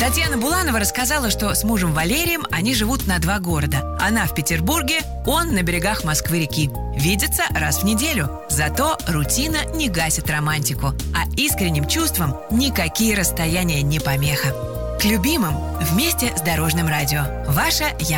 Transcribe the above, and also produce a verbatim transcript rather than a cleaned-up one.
Татьяна Буланова рассказала, что с мужем Валерием они живут на два города. Она в Петербурге, он на берегах Москвы-реки. Видятся раз в неделю. Зато рутина не гасит романтику. А искренним чувствам никакие расстояния не помеха. К любимым вместе с Дорожным радио. Ваша